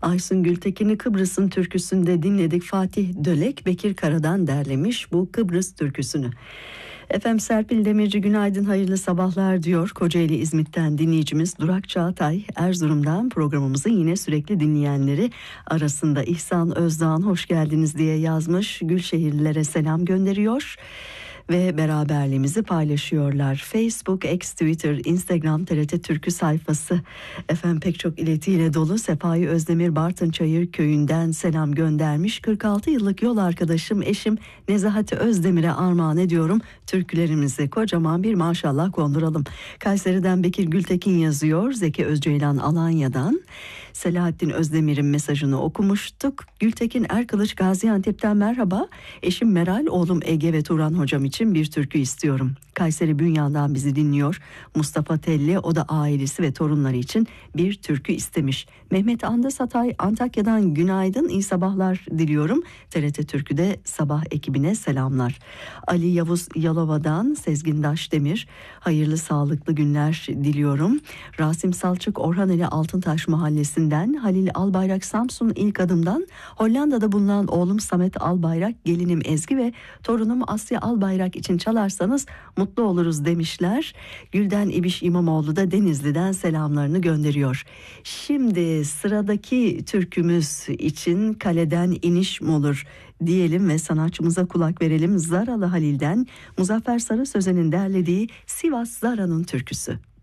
Aysun Gültekin'i Kıbrıs'ın türküsünde dinledik. Fatih Dölek, Bekir Kara'dan derlemiş bu Kıbrıs türküsünü. Efendim Serpil Demirci günaydın, hayırlı sabahlar diyor. Kocaeli İzmit'ten dinleyicimiz Durak Çağatay Erzurum'dan programımızı yine sürekli dinleyenleri arasında. İhsan Özdağ'ın hoş geldiniz diye yazmış. Gülşehirlilere selam gönderiyor ve beraberliğimizi paylaşıyorlar. Facebook, X, Twitter, Instagram TRT Türkü sayfası efendim pek çok iletiyle dolu. Sefahi Özdemir Bartınçayır köyünden selam göndermiş. 46 yıllık yol arkadaşım eşim Nezahati Özdemir'e armağan ediyorum. Türkülerimizi kocaman bir maşallah konduralım. Kayseri'den Bekir Gültekin yazıyor. Zeki Özceylan Alanya'dan. Selahattin Özdemir'in mesajını okumuştuk. Gültekin Erkılıç Gaziantep'ten merhaba. Eşim Meral, oğlum Ege ve Turan hocam için bir türkü istiyorum. Kayseri Bünyan'dan bizi dinliyor. Mustafa Telli, o da ailesi ve torunları için bir türkü istemiş. Mehmet Andas Hatay Antakya'dan günaydın, iyi sabahlar diliyorum. TRT Türkü'de sabah ekibine selamlar. Ali Yavuz Yalova'dan Sezgin Daşdemir, hayırlı sağlıklı günler diliyorum. Rasim Salçık Orhaneli Altıntaş Mahallesi'nden, Halil Albayrak Samsun ilk adımdan, Hollanda'da bulunan oğlum Samet Albayrak, gelinim Ezgi ve torunum Asya Albayrak için çalarsanız mutlu oluruz demişler. Gülden İbiş İmamoğlu da Denizli'den selamlarını gönderiyor. Şimdi sıradaki türkümüz için kaleden iniş mi olur diyelim ve sanatçımıza kulak verelim. Zaralı Halil'den Muzaffer Sarı Sözen'in derlediği Sivas Zara'nın türküsü.